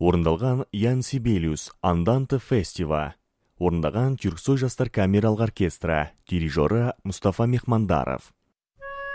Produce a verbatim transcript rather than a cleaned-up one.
Орындалған Ян Сибелиус, Анданте Фестива. Орындаған Түрксой жастар камералық оркестра, дирижері Мұстафа Мехмандаров.